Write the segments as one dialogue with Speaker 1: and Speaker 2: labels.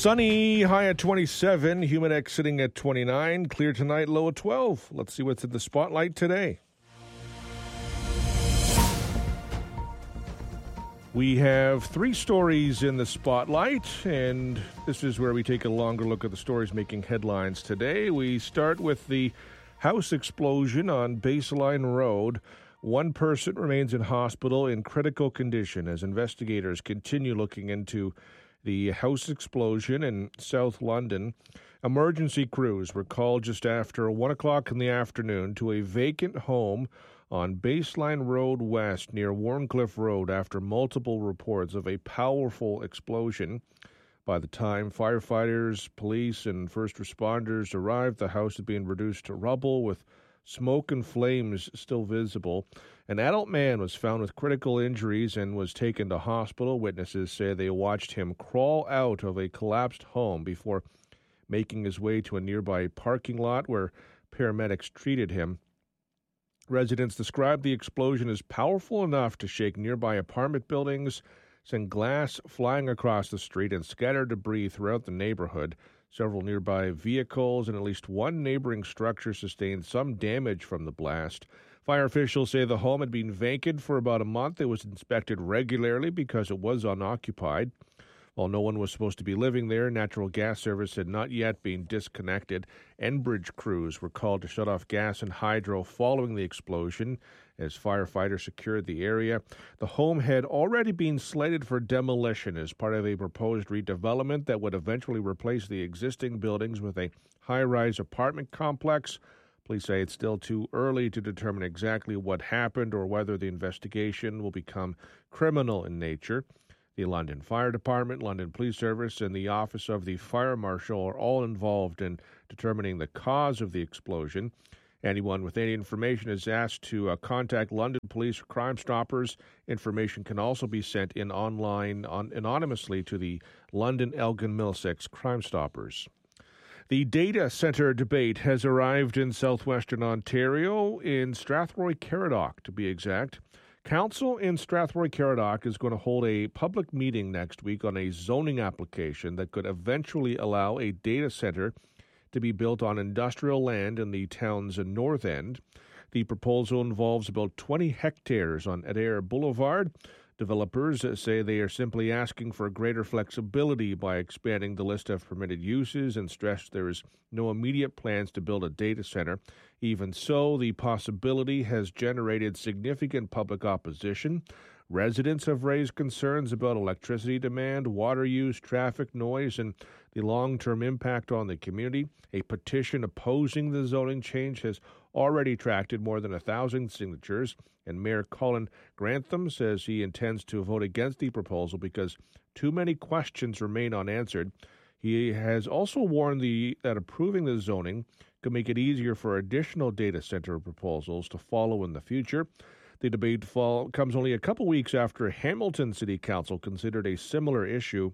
Speaker 1: Sunny, high at 27. Humidex sitting at 29. Clear tonight, low at 12. Let's see what's in the spotlight today. We have three stories in the spotlight, and this is where we take a longer look at the stories making headlines today. We start with the house explosion on Baseline Road. One person remains in hospital in critical condition as investigators continue looking into the house explosion in South London. Emergency crews were called just after 1 o'clock in the afternoon to a vacant home on Baseline Road West near Warncliffe Road after multiple reports of a powerful explosion. By the time firefighters, police, and first responders arrived, the house had been reduced to rubble with smoke and flames still visible. An adult man was found with critical injuries and was taken to hospital. Witnesses say they watched him crawl out of a collapsed home before making his way to a nearby parking lot where paramedics treated him. Residents described the explosion as powerful enough to shake nearby apartment buildings, send glass flying across the street, and scatter debris throughout the neighborhood. Several nearby vehicles and at least one neighboring structure sustained some damage from the blast. Fire officials say the home had been vacant for about a month. It was inspected regularly because it was unoccupied. While no one was supposed to be living there, natural gas service had not yet been disconnected. Enbridge crews were called to shut off gas and hydro following the explosion as firefighters secured the area. The home had already been slated for demolition as part of a proposed redevelopment that would eventually replace the existing buildings with a high-rise apartment complex. Police say it's still too early to determine exactly what happened or whether the investigation will become criminal in nature. The London Fire Department, London Police Service, and the Office of the Fire Marshal are all involved in determining the cause of the explosion. Anyone with any information is asked to contact London Police or Crime Stoppers. Information can also be sent in online anonymously to the London Elgin Middlesex Crime Stoppers. The data centre debate has arrived in southwestern Ontario, in Strathroy-Caradoc to be exact. Council in Strathroy-Caradoc is going to hold a public meeting next week on a zoning application that could eventually allow a data centre to be built on industrial land in the town's north end. The proposal involves about 20 hectares on Adair Boulevard. Developers say they are simply asking for greater flexibility by expanding the list of permitted uses and stress there is no immediate plans to build a data center. Even so, the possibility has generated significant public opposition. Residents have raised concerns about electricity demand, water use, traffic noise, and the long-term impact on the community. A petition opposing the zoning change has already attracted more than 1,000 signatures, and Mayor Colin Grantham says he intends to vote against the proposal because too many questions remain unanswered. He has also warned that approving the zoning could make it easier for additional data center proposals to follow in the future. The debate comes only a couple weeks after Hamilton City Council considered a similar issue.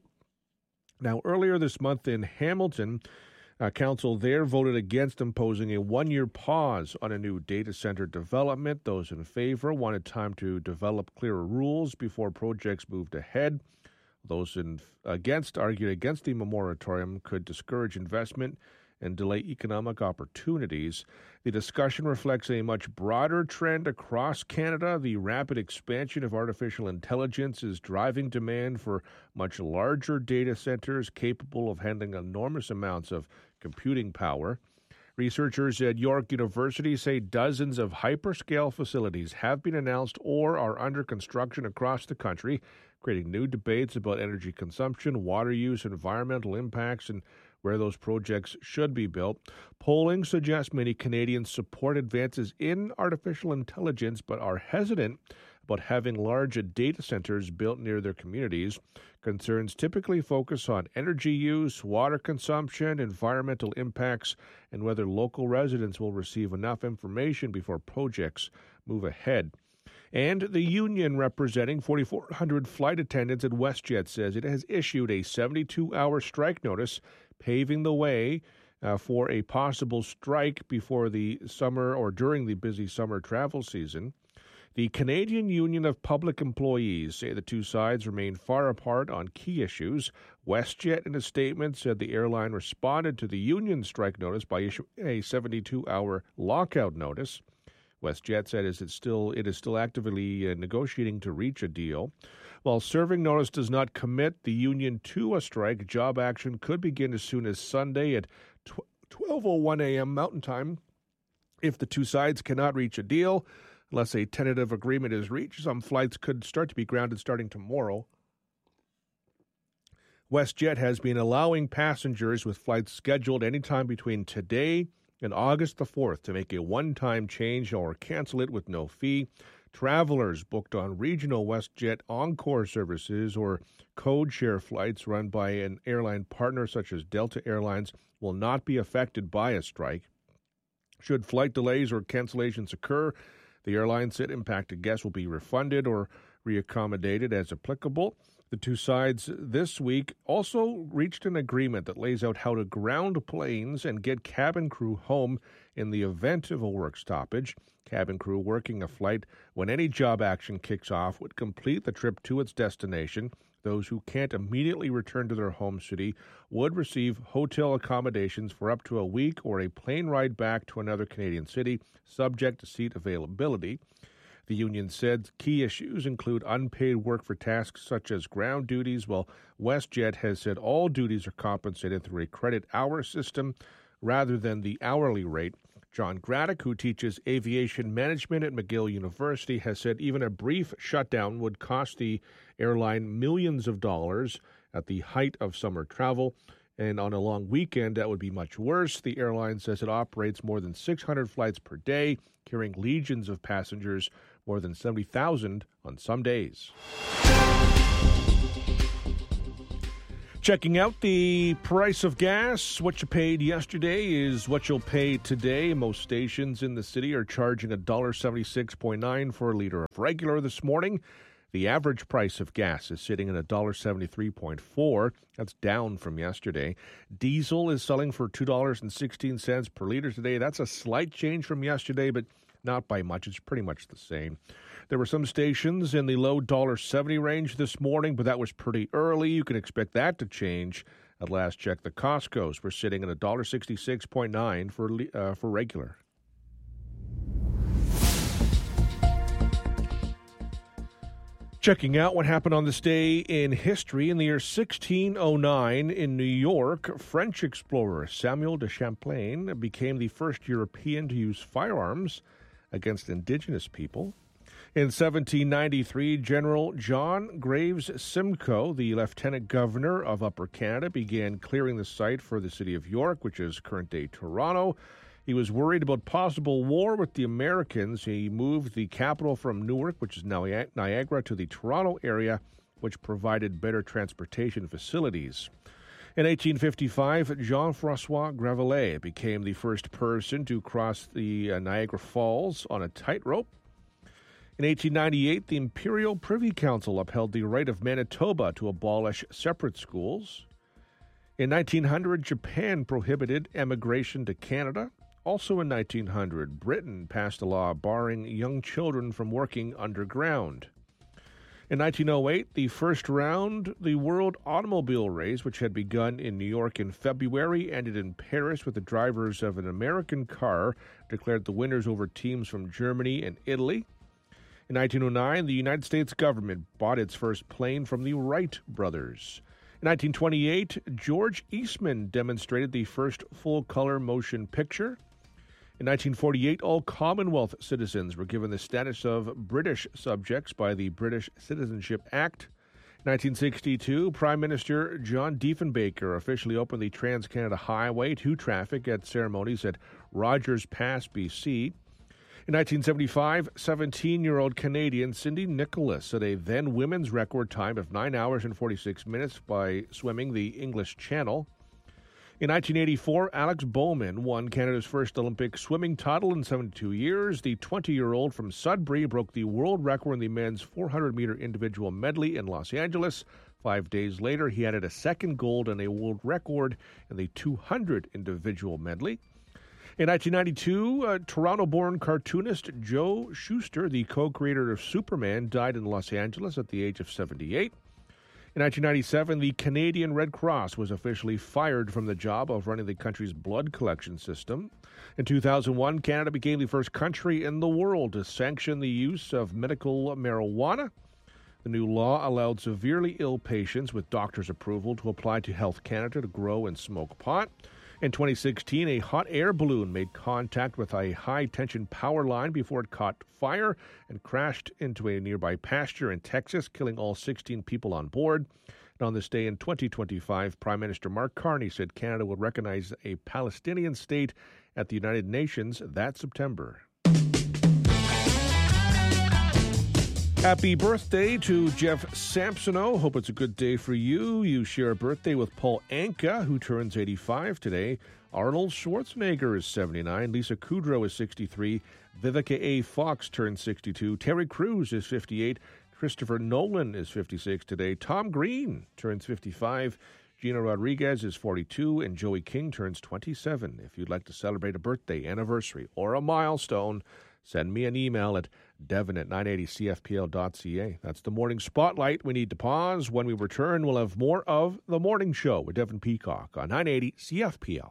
Speaker 1: Now, earlier this month in Hamilton, Council there voted against imposing a one-year pause on a new data center development. Those in favor wanted time to develop clearer rules before projects moved ahead. Those against argued against the moratorium could discourage investment and delay economic opportunities. The discussion reflects a much broader trend across Canada. The rapid expansion of artificial intelligence is driving demand for much larger data centers capable of handling enormous amounts of computing power. Researchers at York University say dozens of hyperscale facilities have been announced or are under construction across the country, creating new debates about energy consumption, water use, environmental impacts, and where those projects should be built. Polling suggests many Canadians support advances in artificial intelligence but are hesitant about having large data centers built near their communities. Concerns typically focus on energy use, water consumption, environmental impacts, and whether local residents will receive enough information before projects move ahead. And the union representing 4,400 flight attendants at WestJet says it has issued a 72-hour strike notice, paving the way for a possible strike before the summer or during the busy summer travel season. The Canadian Union of Public Employees say the two sides remain far apart on key issues. WestJet, in a statement, said the airline responded to the union strike notice by issuing a 72-hour lockout notice. WestJet said it is still actively negotiating to reach a deal. While serving notice does not commit the union to a strike, job action could begin as soon as Sunday at 12:01 a.m. Mountain Time. If the two sides cannot reach a deal, unless a tentative agreement is reached, some flights could start to be grounded starting tomorrow. WestJet has been allowing passengers with flights scheduled anytime between today and August the 4th to make a one-time change or cancel it with no fee. Travelers booked on regional WestJet Encore services or code share flights run by an airline partner such as Delta Airlines will not be affected by a strike. Should flight delays or cancellations occur, the airline said impacted guests will be refunded or reaccommodated as applicable. The two sides this week also reached an agreement that lays out how to ground planes and get cabin crew home in the event of a work stoppage. Cabin crew working a flight when any job action kicks off would complete the trip to its destination. Those who can't immediately return to their home city would receive hotel accommodations for up to a week or a plane ride back to another Canadian city, subject to seat availability. The union said key issues include unpaid work for tasks such as ground duties, while WestJet has said all duties are compensated through a credit hour system rather than the hourly rate. John Graddick, who teaches aviation management at McGill University, has said even a brief shutdown would cost the airline millions of dollars at the height of summer travel. And on a long weekend, that would be much worse. The airline says it operates more than 600 flights per day, carrying legions of passengers, more than 70,000 on some days. Checking out the price of gas. What you paid yesterday is what you'll pay today. Most stations in the city are charging $1.76.9 for a liter of regular this morning. The average price of gas is sitting at $1.73.4. That's down from yesterday. Diesel is selling for $2.16 per liter today. That's a slight change from yesterday, but not by much. It's pretty much the same. There were some stations in the low $1.70 range this morning, but that was pretty early. You can expect that to change. At last check, the Costco's were sitting at $1.66.9 for regular. Checking out what happened on this day in history. In the year 1609 in New York, French explorer Samuel de Champlain became the first European to use firearms against indigenous people. In 1793, General John Graves Simcoe, the Lieutenant Governor of Upper Canada, began clearing the site for the city of York, which is current-day Toronto. He was worried about possible war with the Americans. He moved the capital from Newark, which is now Niagara, to the Toronto area, which provided better transportation facilities. In 1855, Jean-Francois Gravelet became the first person to cross the Niagara Falls on a tightrope. In 1898, the Imperial Privy Council upheld the right of Manitoba to abolish separate schools. In 1900, Japan prohibited emigration to Canada. Also in 1900, Britain passed a law barring young children from working underground. In 1908, the first round, the World Automobile Race, which had begun in New York in February, ended in Paris with the drivers of an American car declared the winners over teams from Germany and Italy. In 1909, the United States government bought its first plane from the Wright brothers. In 1928, George Eastman demonstrated the first full-color motion picture. In 1948, all Commonwealth citizens were given the status of British subjects by the British Citizenship Act. In 1962, Prime Minister John Diefenbaker officially opened the Trans-Canada Highway to traffic at ceremonies at Rogers Pass, BC. In 1975, 17-year-old Canadian Cindy Nicholas set a then women's record time of 9 hours and 46 minutes by swimming the English Channel. In 1984, Alex Bowman won Canada's first Olympic swimming title in 72 years. The 20-year-old from Sudbury broke the world record in the men's 400-meter individual medley in Los Angeles. 5 days later, he added a second gold and a world record in the 200 individual medley. In 1992, Toronto-born cartoonist Joe Shuster, the co-creator of Superman, died in Los Angeles at the age of 78. In 1997, the Canadian Red Cross was officially fired from the job of running the country's blood collection system. In 2001, Canada became the first country in the world to sanction the use of medical marijuana. The new law allowed severely ill patients with doctor's approval to apply to Health Canada to grow and smoke pot. In 2016, a hot air balloon made contact with a high-tension power line before it caught fire and crashed into a nearby pasture in Texas, killing all 16 people on board. And on this day in 2025, Prime Minister Mark Carney said Canada would recognize a Palestinian state at the United Nations that September. Happy birthday to Jeff Samsonow. Hope it's a good day for you. You share a birthday with Paul Anka, who turns 85 today. Arnold Schwarzenegger is 79. Lisa Kudrow is 63. Vivica A. Fox turns 62. Terry Crews is 58. Christopher Nolan is 56 today. Tom Green turns 55. Gina Rodriguez is 42. And Joey King turns 27. If you'd like to celebrate a birthday, anniversary, or a milestone, send me an email at devon@980cfpl.ca. That's the Morning Spotlight. We need to pause. When we return, we'll have more of The Morning Show with Devon Peacock on 980 CFPL.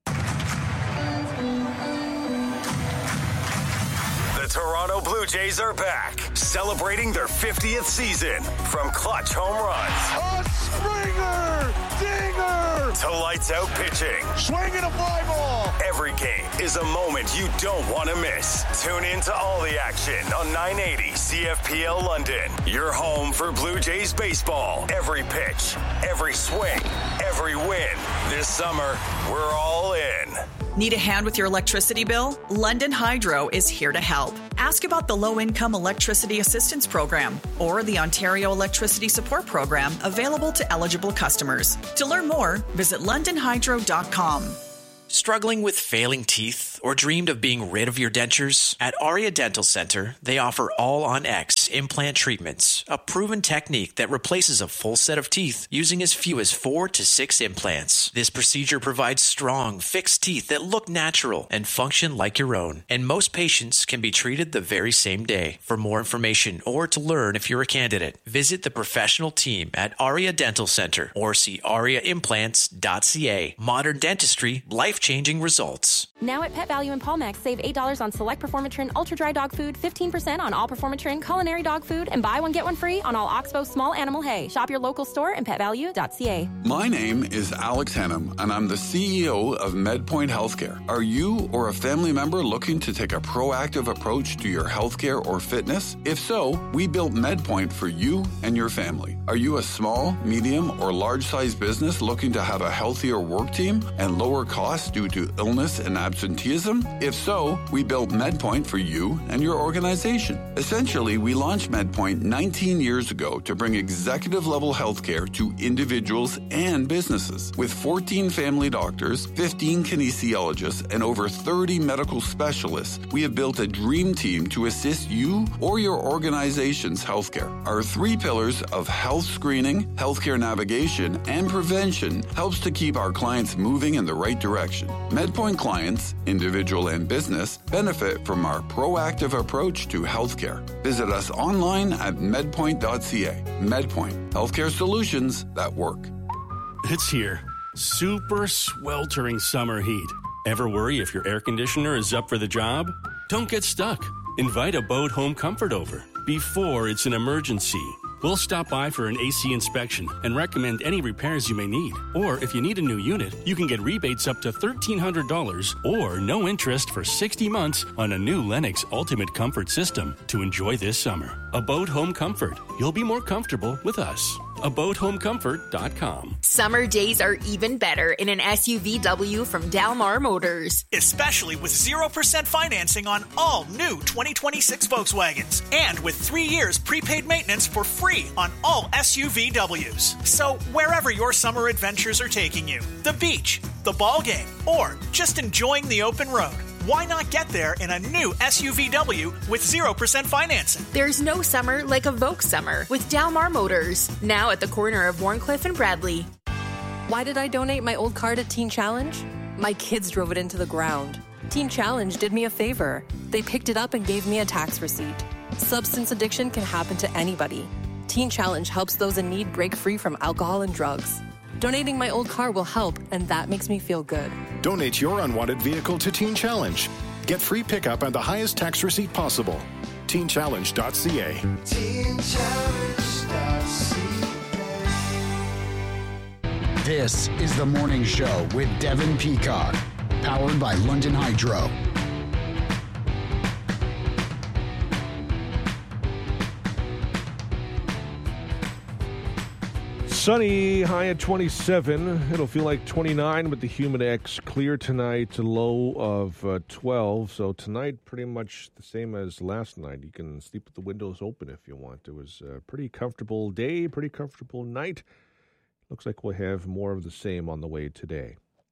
Speaker 2: The Toronto Blue Jays are back, celebrating their 50th season. From clutch home runs,
Speaker 3: a Springer dinger,
Speaker 2: to lights out pitching,
Speaker 3: swinging a fly ball.
Speaker 2: Every game is a moment you don't want to miss. Tune in to all the action on 980 CFPL London. Your home for Blue Jays baseball. Every pitch, every swing, every win. This summer, we're all in.
Speaker 4: Need a hand with your electricity bill? London Hydro is here to help. Ask about the Low-Income Electricity Assistance Program or the Ontario Electricity Support Program available to eligible customers. To learn more, visit londonhydro.com.
Speaker 5: Struggling with failing teeth or dreamed of being rid of your dentures? At Aria Dental Center, they offer All-on-X implant treatments, a proven technique that replaces a full set of teeth using as few as 4 to 6 implants. This procedure provides strong, fixed teeth that look natural and function like your own, and most patients can be treated the very same day. For more information or to learn if you're a candidate, visit the professional team at Aria Dental Center or see ariaimplants.ca. Modern dentistry, life-changing results.
Speaker 6: Now at Pet Value and Palmex, save $8 on select Performatrin Ultra Dry Dog Food, 15% on all Performatrin Culinary Dog Food, and buy one get one free on all Oxbow Small Animal Hay. Shop your local store and petvalue.ca.
Speaker 7: My name is Alex Hannum, and I'm the CEO of MedPoint Healthcare. Are you or a family member looking to take a proactive approach to your healthcare or fitness? If so, we built MedPoint for you and your family. Are you a small, medium, or large-sized business looking to have a healthier work team and lower costs due to illness and absenteeism? If so, we built MedPoint for you and your organization. Essentially, we launched MedPoint 19 years ago to bring executive-level healthcare to individuals and businesses. With 14 family doctors, 15 kinesiologists, and over 30 medical specialists, we have built a dream team to assist you or your organization's healthcare. Our 3 pillars of health screening, healthcare navigation, and prevention helps to keep our clients moving in the right direction. MedPoint clients, individual and business, benefit from our proactive approach to healthcare. Visit us online at medpoint.ca. MedPoint, healthcare solutions that work.
Speaker 8: It's here. Super sweltering summer heat. Ever worry if your air conditioner is up for the job? Don't get stuck. Invite a Boat Home Comfort over before it's an emergency. We'll stop by for an AC inspection and recommend any repairs you may need. Or if you need a new unit, you can get rebates up to $1,300 or no interest for 60 months on a new Lennox Ultimate Comfort system to enjoy this summer. A Boat Home Comfort. You'll be more comfortable with us. AboatHomeComfort.com.
Speaker 9: Summer days are even better in an SUVW from Dalmar Motors.
Speaker 10: Especially with 0% financing on all new 2026 Volkswagens. And with 3 years prepaid maintenance for free on all SUVWs. So wherever your summer adventures are taking you, the beach, the ball game, or just enjoying the open road, why not get there in a new SUVW with 0% financing?
Speaker 9: There's no summer like a Volks summer with Dalmar Motors. Now at the corner of Warncliffe and Bradley.
Speaker 11: Why did I donate my old car to Teen Challenge? My kids drove it into the ground. Teen Challenge did me a favor. They picked it up and gave me a tax receipt. Substance addiction can happen to anybody. Teen Challenge helps those in need break free from alcohol and drugs. Donating my old car will help, and that makes me feel good.
Speaker 12: Donate your unwanted vehicle to Teen Challenge. Get free pickup and the highest tax receipt possible. TeenChallenge.ca.
Speaker 13: TeenChallenge.ca. This is The Morning Show with Devin Peacock, powered by London Hydro.
Speaker 1: Sunny, high at 27. It'll feel like 29 with the humid X. Clear tonight, a low of 12. So tonight, pretty much the same as last night. You can sleep with the windows open if you want. It was a pretty comfortable day, pretty comfortable night. Looks like we'll have more of the same on the way today.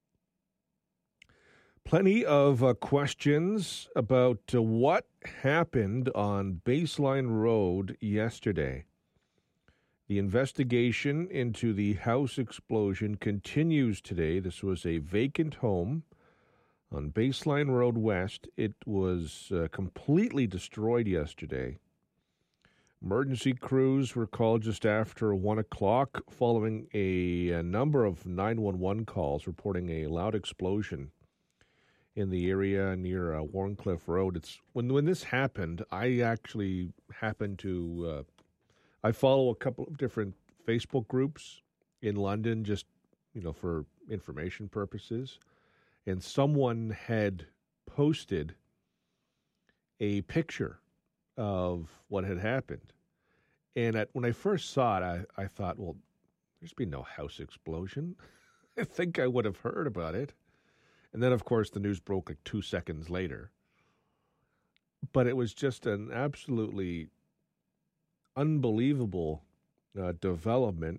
Speaker 1: Plenty of questions about what happened on Baseline Road yesterday. The investigation into the house explosion continues today. This was a vacant home on Baseline Road West. It was completely destroyed yesterday. Emergency crews were called just after 1 o'clock following a number of 911 calls reporting a loud explosion in the area near Warncliffe Road. It's when this happened, I actually happened to... I follow a couple of different Facebook groups in London just, for information purposes. And someone had posted a picture of what had happened. And when I first saw it, I thought, well, there's been no house explosion. I think I would have heard about it. And then, of course, the news broke like 2 seconds later. But it was just an absolutely unbelievable development.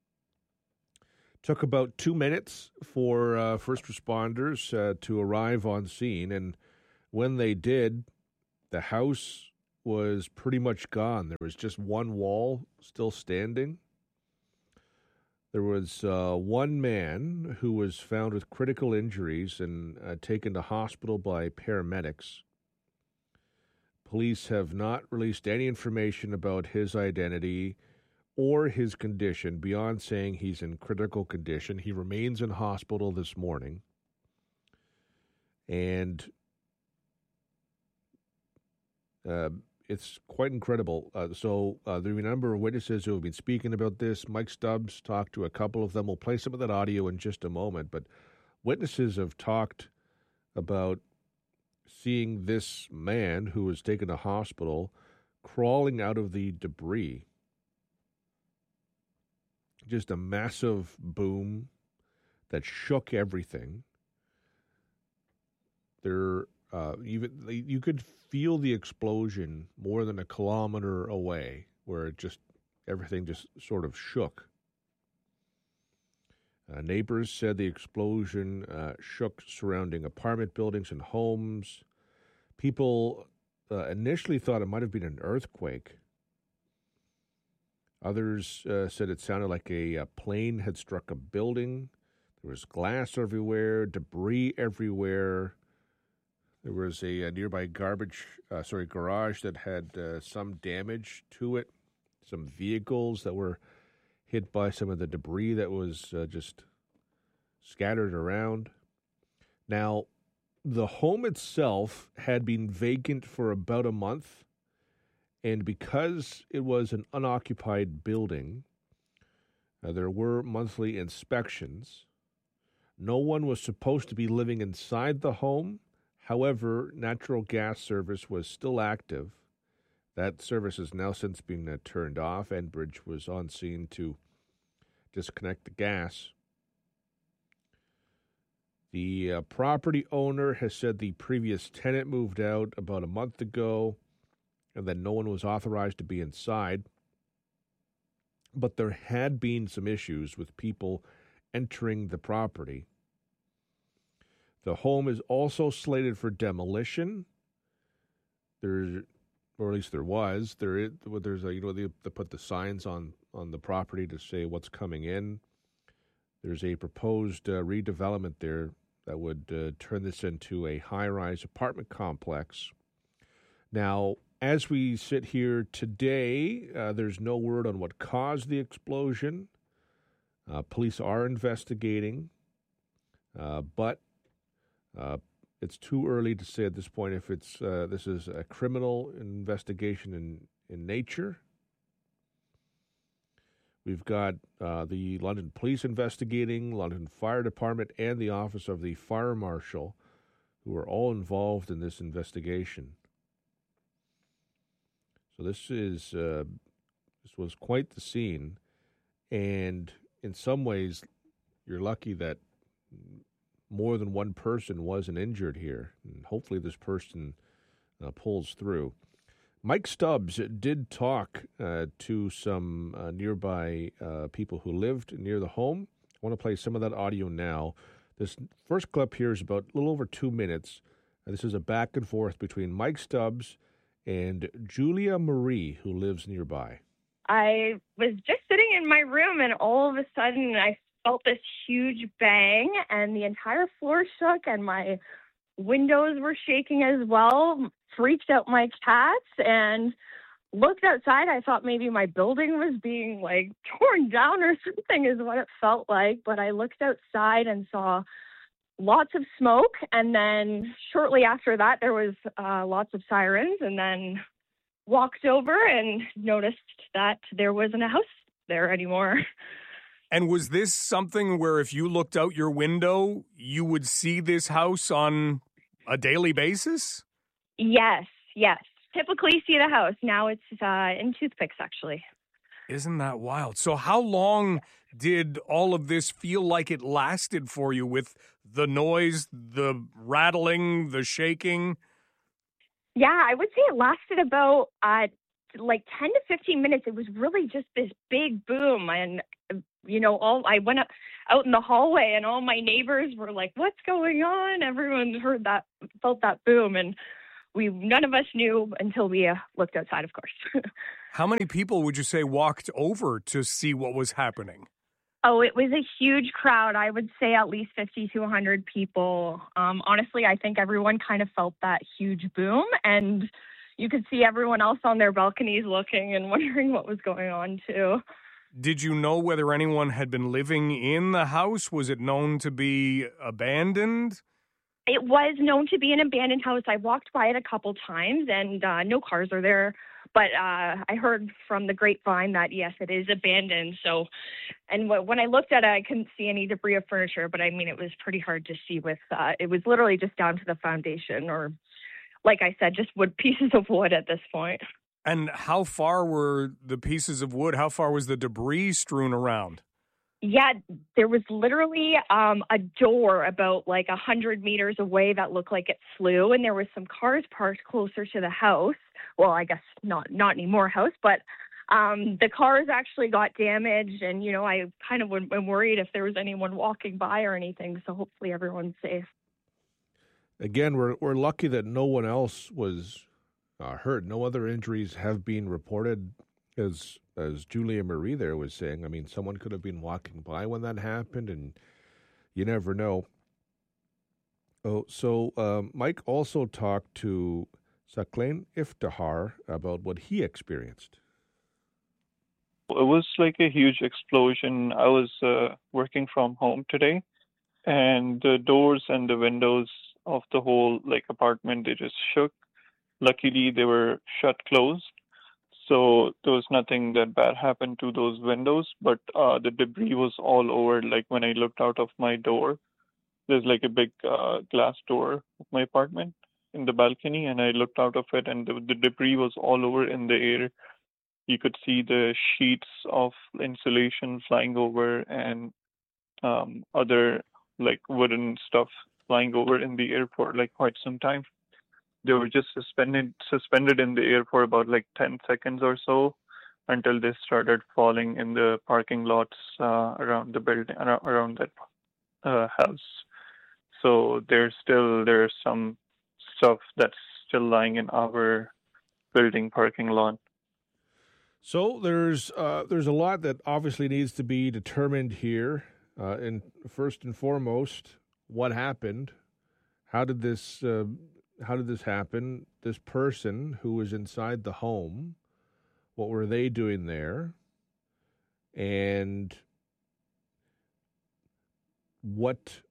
Speaker 1: Took about 2 minutes for first responders to arrive on scene, and when they did, the house was pretty much gone. There was just one wall still standing. There was one man who was found with critical injuries and taken to hospital by paramedics. Police have not released any information about his identity or his condition beyond saying he's in critical condition. He remains in hospital this morning. And it's quite incredible. So there have been a number of witnesses who have been speaking about this. Mike Stubbs talked to a couple of them. We'll play some of that audio in just a moment. But witnesses have talked about seeing this man who was taken to hospital crawling out of the debris. Just a massive boom that shook everything. You could feel the explosion more than a kilometer away, where everything just sort of shook. Neighbors said the explosion shook surrounding apartment buildings and homes. People initially thought it might have been an earthquake. Others said it sounded like a plane had struck a building. There was glass everywhere, debris everywhere. There was a nearby garage that had some damage to it, some vehicles that were hit by some of the debris that was just scattered around. Now, the home itself had been vacant for about a month, and because it was an unoccupied building, there were monthly inspections. No one was supposed to be living inside the home. However, natural gas service was still active. That service has now since been turned off. Enbridge was on scene to disconnect the gas. The property owner has said the previous tenant moved out about a month ago and that no one was authorized to be inside. But there had been some issues with people entering the property. The home is also slated for demolition. Or at least there was. There's they put the signs on the property to say what's coming in. There's a proposed redevelopment there that would turn this into a high-rise apartment complex. Now, as we sit here today, there's no word on what caused the explosion. Police are investigating, but it's too early to say at this point if this is a criminal investigation in nature. We've got the London Police investigating, London Fire Department, and the Office of the Fire Marshal, who are all involved in this investigation. So this was quite the scene, and in some ways, you're lucky that more than one person wasn't injured here, and hopefully this person pulls through. Mike Stubbs did talk to some nearby people who lived near the home. I want to play some of that audio now. This first clip here is about a little over 2 minutes. This is a back and forth between Mike Stubbs and Julia Marie, who lives nearby.
Speaker 14: I was just sitting in my room, and all of a sudden I felt this huge bang, and the entire floor shook, and my windows were shaking as well. Freaked out my cats and looked outside. I thought maybe my building was being torn down or something is what it felt like. But I looked outside and saw lots of smoke. And then shortly after that, there was lots of sirens, and then walked over and noticed that there wasn't a house there anymore.
Speaker 15: And was this something where if you looked out your window, you would see this house on a daily basis?
Speaker 14: Yes. Typically see the house. Now it's in toothpicks, actually.
Speaker 15: Isn't that wild? So how long did all of this feel like it lasted for you with the noise, the rattling, the shaking?
Speaker 14: Yeah, I would say it lasted about 10 to 15 minutes. It was really just this big boom. And, I went out in the hallway and all my neighbors were like, what's going on? Everyone felt that boom. And none of us knew until we looked outside, of course.
Speaker 15: How many people would you say walked over to see what was happening?
Speaker 14: Oh, it was a huge crowd. I would say at least 50 to 100 people. Honestly, I think everyone kind of felt that huge boom, and you could see everyone else on their balconies looking and wondering what was going on, too.
Speaker 15: Did you know whether anyone had been living in the house? Was it known to be abandoned?
Speaker 14: It was known to be an abandoned house. I walked by it a couple times, and no cars are there. But I heard from the grapevine that, yes, it is abandoned. So, and when I looked at it, I couldn't see any debris of furniture. But, I mean, it was pretty hard to see with it was literally just down to the foundation or, like I said, just pieces of wood at this point.
Speaker 15: And how far were the pieces of wood? How far was the debris strewn around?
Speaker 14: Yeah, there was literally a door about 100 meters away that looked like it flew, and there was some cars parked closer to the house. Well, I guess not anymore house, but the cars actually got damaged, and I kind of am worried if there was anyone walking by or anything. So hopefully everyone's safe.
Speaker 1: Again, we're lucky that no one else was hurt. No other injuries have been reported. As Julia Marie there was saying, I mean, someone could have been walking by when that happened, and you never know. Oh, so Mike also talked to Sakleen Iftihar about what he experienced.
Speaker 16: It was like a huge explosion. I was working from home today, and the doors and the windows of the whole apartment, they just shook. Luckily, they were shut closed. So there was nothing that bad happened to those windows, but the debris was all over. When I looked out of my door, there's a big glass door of my apartment in the balcony, and I looked out of it, and the debris was all over in the air. You could see the sheets of insulation flying over and other wooden stuff flying over in the air for quite some time. They were just suspended in the air for about 10 seconds or so until they started falling in the parking lots around the building, around that house. So there's some stuff that's still lying in our building parking lot.
Speaker 1: So there's a lot that obviously needs to be determined here. And first and foremost, what happened? How did this happen? This person who was inside the home, what were they doing there? And what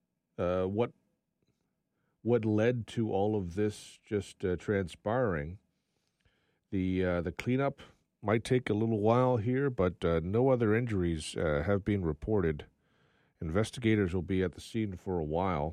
Speaker 1: led to all of this just transpiring? The cleanup might take a little while here, but no other injuries have been reported. Investigators will be at the scene for a while.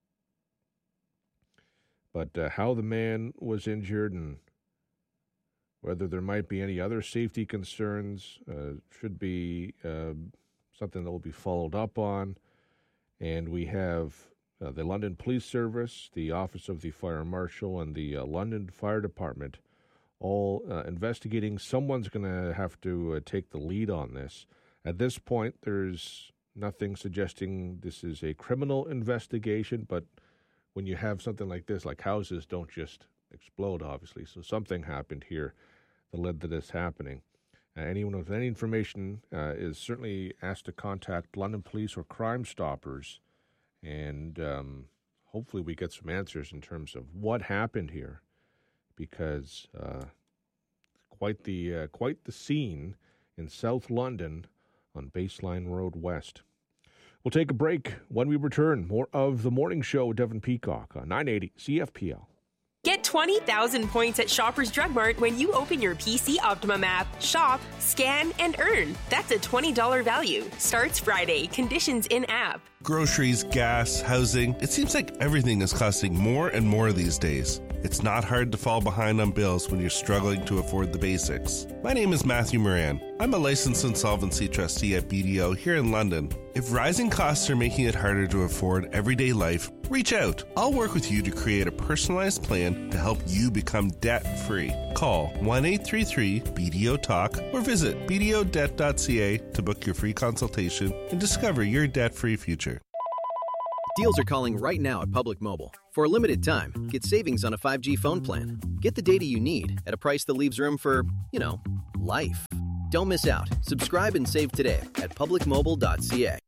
Speaker 1: But how the man was injured and whether there might be any other safety concerns should be something that will be followed up on. And we have the London Police Service, the Office of the Fire Marshal, and the London Fire Department all investigating. Someone's going to have to take the lead on this. At this point, there's nothing suggesting this is a criminal investigation, but when you have something like this, like houses don't just explode, obviously. So something happened here that led to this happening. Anyone with any information is certainly asked to contact London Police or Crime Stoppers, and hopefully we get some answers in terms of what happened here, because quite the scene in South London on Baseline Road West. We'll take a break. When we return, more of The Morning Show with Devin Peacock on 980 CFPL.
Speaker 17: Get 20,000 points at Shoppers Drug Mart when you open your PC Optimum app. Shop, scan, and earn. That's a $20 value. Starts Friday. Conditions in app.
Speaker 18: Groceries, gas, housing. It seems like everything is costing more and more these days. It's not hard to fall behind on bills when you're struggling to afford the basics. My name is Matthew Moran. I'm a licensed insolvency trustee at BDO here in London. If rising costs are making it harder to afford everyday life, reach out. I'll work with you to create a personalized plan to help you become debt-free. Call 1-833-BDO-TALK or visit bdodebt.ca to book your free consultation and discover your debt-free future.
Speaker 19: Deals are calling right now at Public Mobile. For a limited time, get savings on a 5G phone plan. Get the data you need at a price that leaves room for, life. Don't miss out. Subscribe and save today at publicmobile.ca.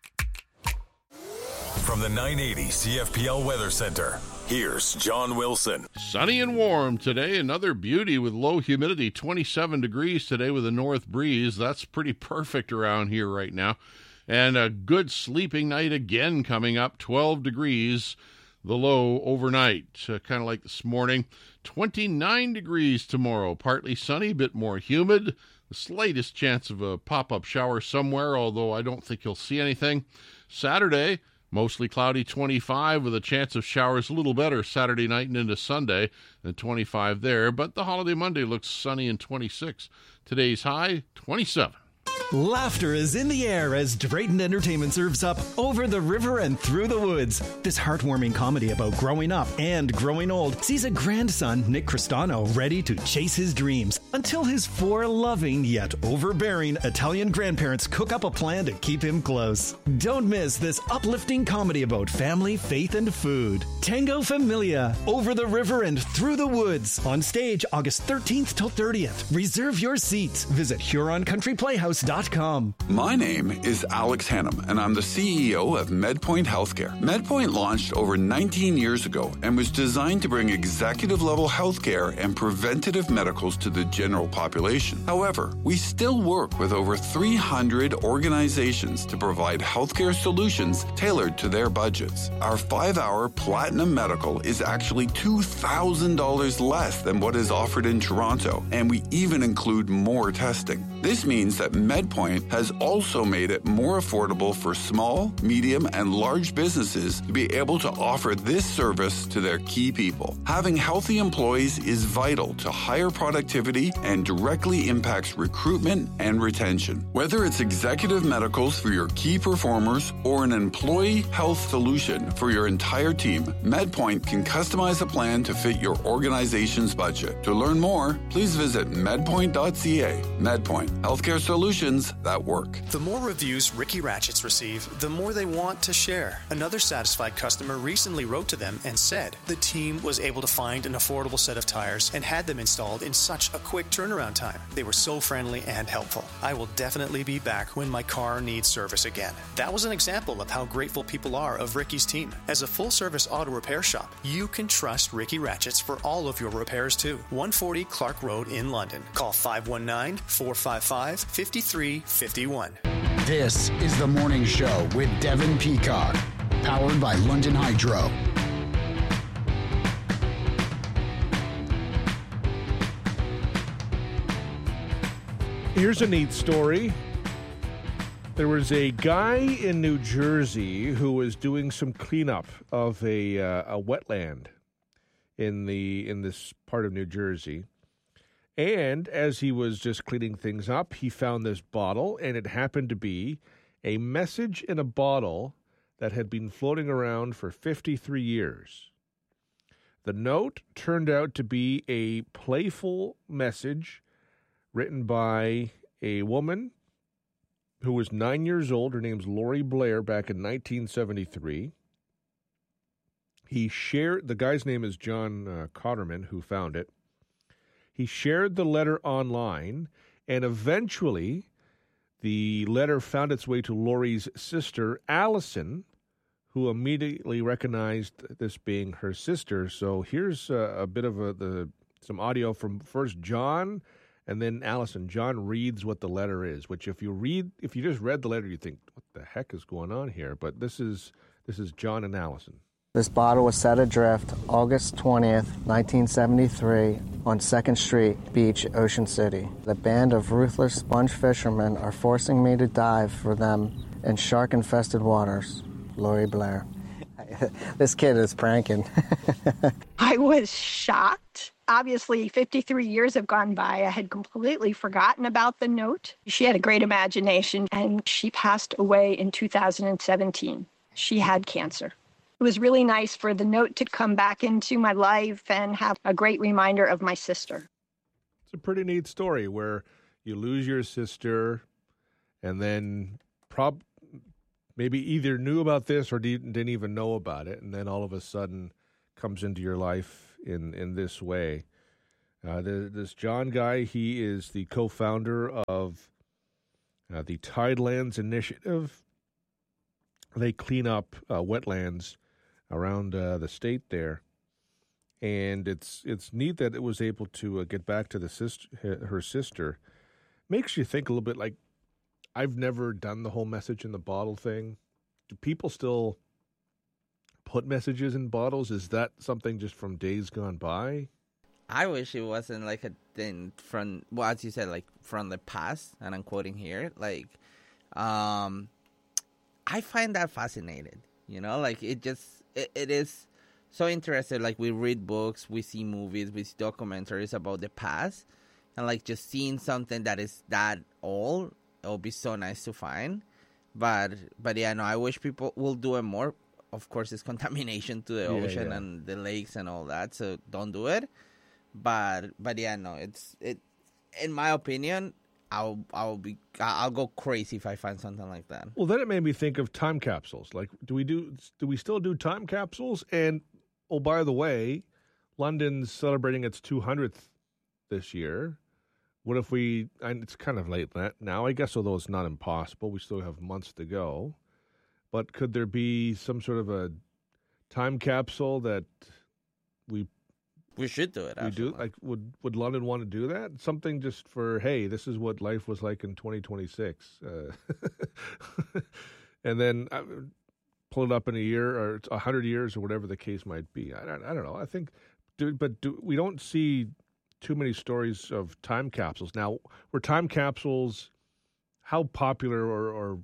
Speaker 2: From the 980 CFPL Weather Center, here's John Wilson.
Speaker 20: Sunny and warm today. Another beauty with low humidity, 27 degrees today with a north breeze. That's pretty perfect around here right now. And a good sleeping night again coming up, 12 degrees, the low overnight, kind of like this morning. 29 degrees tomorrow, partly sunny, a bit more humid. The slightest chance of a pop-up shower somewhere, although I don't think you'll see anything. Saturday, mostly cloudy, 25, with a chance of showers a little better Saturday night and into Sunday, and 25 there. But the holiday Monday looks sunny and 26. Today's high, 27.
Speaker 21: Laughter is in the air as Drayton Entertainment serves up Over the River and Through the Woods. This heartwarming comedy about growing up and growing old sees a grandson, Nick Cristano, ready to chase his dreams until his 4 loving yet overbearing Italian grandparents cook up a plan to keep him close. Don't miss this uplifting comedy about family, faith, and food. Tango Familia, Over the River and Through the Woods. On stage August 13th till 30th. Reserve your seats. Visit HuronCountryPlayhouse.com.
Speaker 7: My name is Alex Hannum, and I'm the CEO of MedPoint Healthcare. MedPoint launched over 19 years ago and was designed to bring executive-level healthcare and preventative medicals to the general population. However, we still work with over 300 organizations to provide healthcare solutions tailored to their budgets. Our 5-hour Platinum Medical is actually $2,000 less than what is offered in Toronto, and we even include more testing. This means that MedPoint has also made it more affordable for small, medium, and large businesses to be able to offer this service to their key people. Having healthy employees is vital to higher productivity and directly impacts recruitment and retention. Whether it's executive medicals for your key performers or an employee health solution for your entire team, MedPoint can customize a plan to fit your organization's budget. To learn more, please visit medpoint.ca. MedPoint. Healthcare solutions that work.
Speaker 3: The more reviews Ricky Ratchets receive, the more they want to share. Another satisfied customer recently wrote to them and said the team was able to find an affordable set of tires and had them installed in such a quick turnaround time. They were so friendly and helpful. I will definitely be back when my car needs service again. That was an example of how grateful people are of Ricky's team. As a full-service auto repair shop, you can trust Ricky Ratchets for all of your repairs too. 140 Clark Road in London. Call 519-455-5351.
Speaker 13: This is The Morning Show with Devin Peacock, powered by London Hydro.
Speaker 1: Here's a neat story. There was a guy in New Jersey who was doing some cleanup of a wetland in this part of New Jersey. And as he was just cleaning things up, he found this bottle, and it happened to be a message in a bottle that had been floating around for 53 years. The note turned out to be a playful message written by a woman who was 9 years old. Her name's Lori Blair, back in 1973. The guy's name is John Cotterman, who found it. He shared the letter online, and eventually the letter found its way to Lori's sister, Allison, who immediately recognized this being her sister. So here's a bit of some audio from first John and then Allison. John reads what the letter is, which if you just read the letter, you think, what the heck is going on here? But this is John and Allison.
Speaker 22: This bottle was set adrift August 20th, 1973 on 2nd Street Beach, Ocean City. The band of ruthless sponge fishermen are forcing me to dive for them in shark-infested waters. Lori Blair. This kid is pranking.
Speaker 23: I was shocked. Obviously, 53 years have gone by. I had completely forgotten about the note. She had a great imagination, and she passed away in 2017. She had cancer. It was really nice for the note to come back into my life and have a great reminder of my sister.
Speaker 1: It's a pretty neat story where you lose your sister and then maybe either knew about this or didn't even know about it, and then all of a sudden comes into your life in this way. This John guy, he is the co-founder of the Tidelands Initiative. They clean up wetlands around the state there, and it's neat that it was able to get back to her sister. Makes you think a little bit like, I've never done the whole message in the bottle thing. Do people still put messages in bottles? Is that something just from days gone by?
Speaker 24: I wish it wasn't like a thing from, well, as you said, like from the past, and I'm quoting here, like, I find that fascinating, like it is so interesting. Like, we read books, we see movies, we see documentaries about the past, and like just seeing something that is that old, it would be so nice to find. But yeah, no, I wish people will do it more. Of course, it's contamination to the ocean and the lakes and all that, so don't do it. But yeah, no, it. In my opinion, I'll go crazy if I find something like that.
Speaker 1: Well, then it made me think of time capsules. Like, do we still do time capsules? And oh, by the way, London's celebrating its 200th this year. What if and it's kind of late now, I guess, although it's not impossible. We still have months to go. But could there be some sort of a time capsule that we
Speaker 24: should do it?
Speaker 1: We do? Like, would London want to do that? Something just for, hey, this is what life was like in 2026. And then pull it up in a year or 100 years or whatever the case might be. I don't know. I think, we don't see too many stories of time capsules. Now, were time capsules, how popular or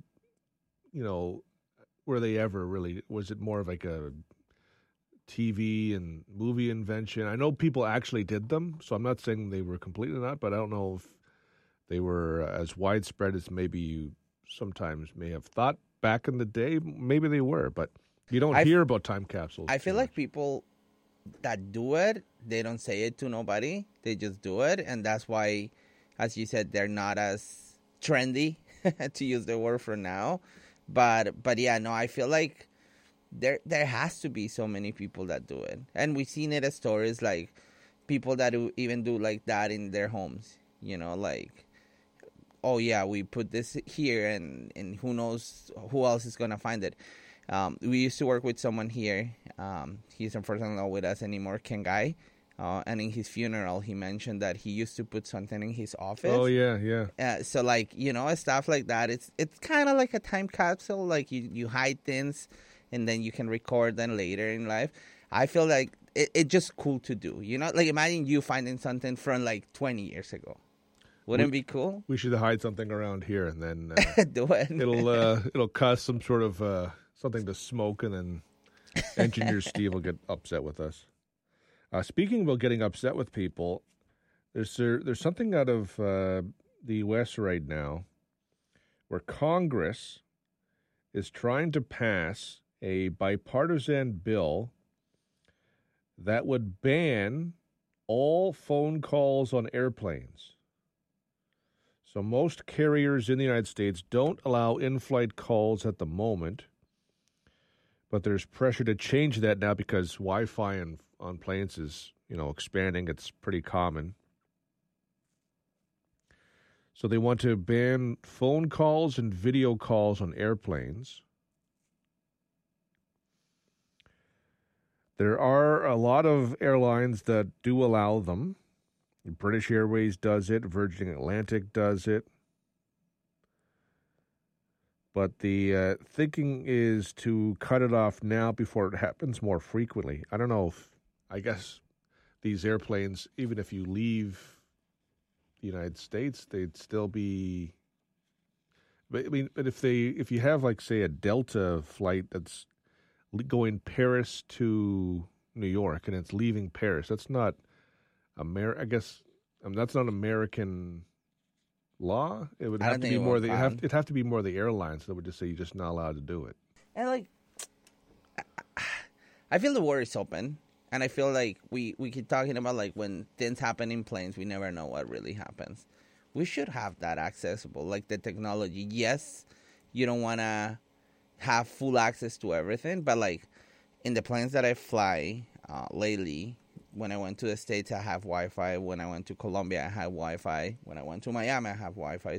Speaker 1: were they ever really? Was it more of like a TV and movie invention? I know people actually did them, so I'm not saying they were completely not, but I don't know if they were as widespread as maybe you sometimes may have thought back in the day. Maybe they were, but you don't hear about time capsules.
Speaker 24: I feel like people that do it, they don't say it to nobody. They just do it, and that's why, as you said, they're not as trendy to use the word for now. But yeah, no, I feel like there has to be so many people that do it. And we've seen it as stories like people that even do like that in their homes, you know, like, oh yeah, we put this here and who knows who else is going to find it. We used to work with someone here. He's unfortunately not with us anymore, Ken Guy. And in his funeral, he mentioned that he used to put something in his office.
Speaker 1: Oh, yeah.
Speaker 24: So, like, you know, stuff like that. It's kind of like a time capsule. Like, you hide things, and then you can record them later in life. I feel like it's just cool to do. You know, like, imagine you finding something from, like, 20 years ago. Wouldn't it be cool?
Speaker 1: We should hide something around here, and then
Speaker 24: do it.
Speaker 1: It'll cause some sort of something to smoke, and then Engineer Steve will get upset with us. Speaking about getting upset with people, there's something out of the U.S. right now where Congress is trying to pass a bipartisan bill that would ban all phone calls on airplanes. So most carriers in the United States don't allow in-flight calls at the moment, but there's pressure to change that now because Wi-Fi on planes is, expanding. It's pretty common. So they want to ban phone calls and video calls on airplanes. There are a lot of airlines that do allow them. British Airways does it. Virgin Atlantic does it. But the thinking is to cut it off now before it happens more frequently. I don't know I guess these airplanes, even if you leave the United States, they'd still be. But if you have, like, say, a Delta flight that's going Paris to New York and it's leaving Paris, that's not I guess that's not American law. It would have to be more it'd have to be more the airlines that would just say you're just not allowed to do it.
Speaker 24: And like, I feel the war is open, and I feel like we keep talking about, like, when things happen in planes, we never know what really happens. We should have that accessible, like the technology. Yes, you don't want to have full access to everything, but like in the planes that I fly lately, when I went to the States, I have Wi-Fi. When I went to Colombia, I had Wi-Fi. When I went to Miami, I have Wi-Fi.